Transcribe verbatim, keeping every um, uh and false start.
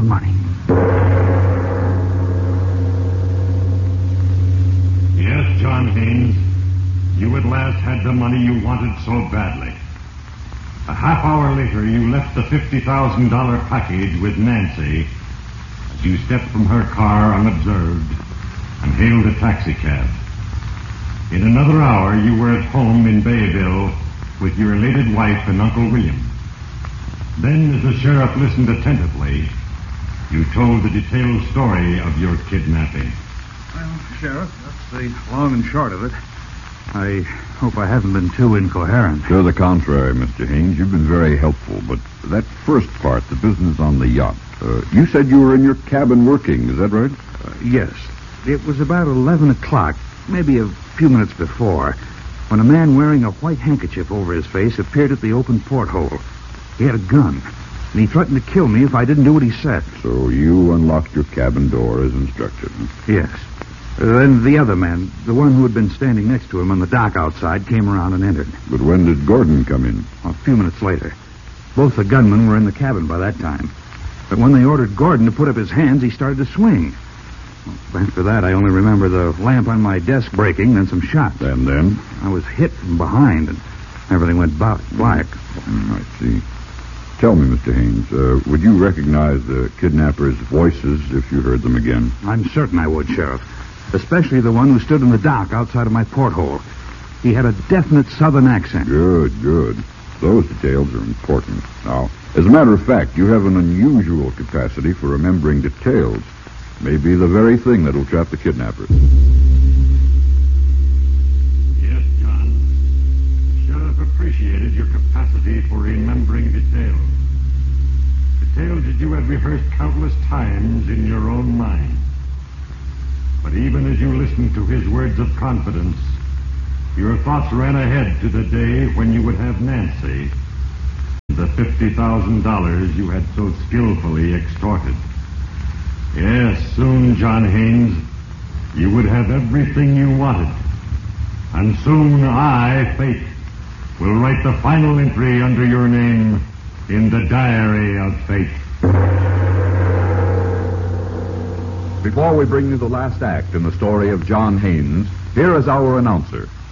money. Yes, John Haynes. You at last had the money you wanted so badly. A half hour later, you left the fifty thousand dollars package with Nancy as you stepped from her car unobserved and hailed a taxicab. In another hour, you were at home in Bayville with your elated wife and Uncle William. Then, as the sheriff listened attentively, you told the detailed story of your kidnapping. Well, Sheriff, that's the long and short of it. I hope I haven't been too incoherent. To the contrary, Mister Haynes. You've been very helpful. But that first part, the business on the yacht, uh, you said you were in your cabin working. Is that right? Uh, yes. It was about eleven o'clock, maybe a few minutes before, when a man wearing a white handkerchief over his face appeared at the open porthole. He had a gun, and he threatened to kill me if I didn't do what he said. So you unlocked your cabin door as instructed. Yes. Uh, then the other man, the one who had been standing next to him on the dock outside, came around and entered. But when did Gordon come in? A few minutes later. Both the gunmen were in the cabin by that time. But when they ordered Gordon to put up his hands, he started to swing. After that, I only remember the lamp on my desk breaking, then some shots. And then? I was hit from behind, and everything went black. Mm, I see. Tell me, Mister Haynes, uh, would you recognize the kidnappers' voices if you heard them again? I'm certain I would, Sheriff. Especially the one who stood in the dock outside of my porthole. He had a definite southern accent. Good, good. Those details are important. Now, as a matter of fact, you have an unusual capacity for remembering details. Maybe the very thing that'll trap the kidnappers. Yes, John. The sheriff appreciated your capacity for remembering details. Details that you had rehearsed countless times in your own mind. But even as you listened to his words of confidence, your thoughts ran ahead to the day when you would have Nancy, the fifty thousand dollars you had so skillfully extorted. Yes, soon, John Haynes, you would have everything you wanted. And soon I, Fate, will write the final entry under your name in the diary of Fate. Before we bring you the last act in the story of John Haynes, here is our announcer.